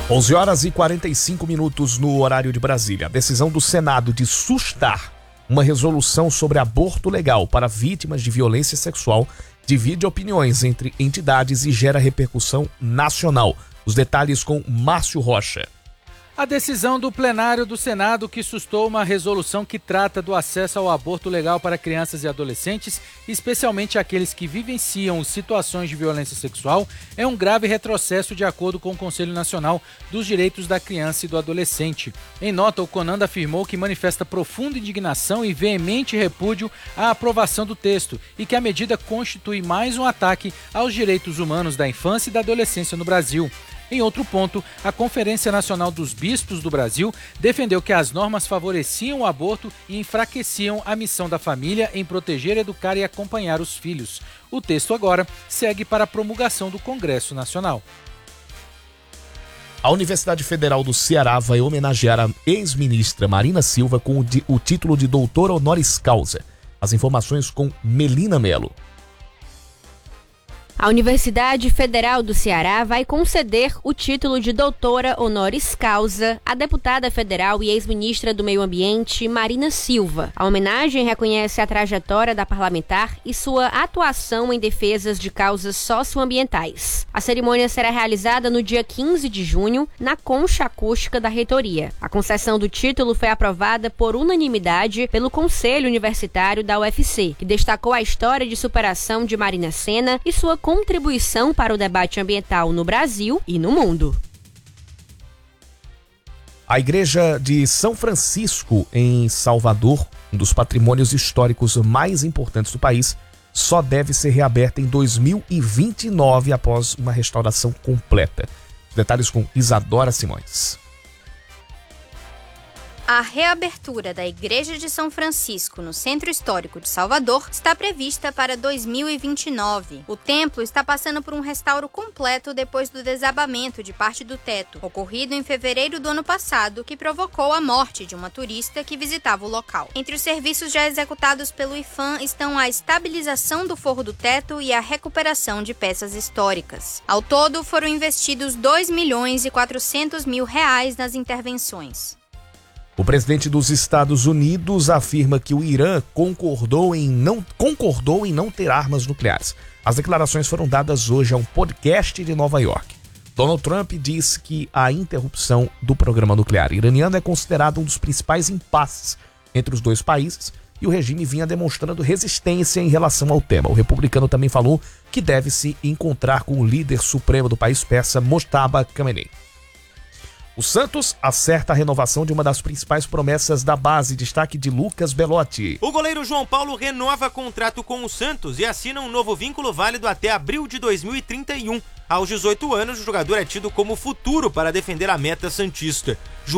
11h45 no horário de Brasília. A decisão do Senado de sustar uma resolução sobre aborto legal para vítimas de violência sexual divide opiniões entre entidades e gera repercussão nacional. Os detalhes com Márcio Rocha. A decisão do plenário do Senado que sustou uma resolução que trata do acesso ao aborto legal para crianças e adolescentes, especialmente aqueles que vivenciam situações de violência sexual, é um grave retrocesso de acordo com o Conselho Nacional dos Direitos da Criança e do Adolescente. Em nota, o CONANDA afirmou que manifesta profunda indignação e veemente repúdio à aprovação do texto e que a medida constitui mais um ataque aos direitos humanos da infância e da adolescência no Brasil. Em outro ponto, a Conferência Nacional dos Bispos do Brasil defendeu que as normas favoreciam o aborto e enfraqueciam a missão da família em proteger, educar e acompanhar os filhos. O texto agora segue para a promulgação do Congresso Nacional. A Universidade Federal do Ceará vai homenagear a ex-ministra Marina Silva com o título de doutora honoris causa. As informações com Melina Melo. A Universidade Federal do Ceará vai conceder o título de doutora honoris causa à deputada federal e ex-ministra do Meio Ambiente, Marina Silva. A homenagem reconhece a trajetória da parlamentar e sua atuação em defesas de causas socioambientais. A cerimônia será realizada no dia 15 de junho, na concha acústica da reitoria. A concessão do título foi aprovada por unanimidade pelo Conselho Universitário da UFC, que destacou a história de superação de Marina Sena e sua contribuição para o debate ambiental no Brasil e no mundo. A Igreja de São Francisco, em Salvador, um dos patrimônios históricos mais importantes do país, só deve ser reaberta em 2029 após uma restauração completa. Detalhes com Isadora Simões. A reabertura da Igreja de São Francisco no Centro Histórico de Salvador está prevista para 2029. O templo está passando por um restauro completo depois do desabamento de parte do teto, ocorrido em fevereiro do ano passado, que provocou a morte de uma turista que visitava o local. Entre os serviços já executados pelo IPHAN estão a estabilização do forro do teto e a recuperação de peças históricas. Ao todo, foram investidos R$2.400.000 nas intervenções. O presidente dos Estados Unidos afirma que o Irã concordou em não ter armas nucleares. As declarações foram dadas hoje a um podcast de Nova York. Donald Trump disse que a interrupção do programa nuclear iraniano é considerado um dos principais impasses entre os dois países e o regime vinha demonstrando resistência em relação ao tema. O republicano também falou que deve se encontrar com o líder supremo do país persa, Mojtaba Khamenei. O Santos acerta a renovação de uma das principais promessas da base, destaque de Lucas Belotti. O goleiro João Paulo renova contrato com o Santos e assina um novo vínculo válido até abril de 2031. Aos 18 anos, o jogador é tido como futuro para defender a meta santista.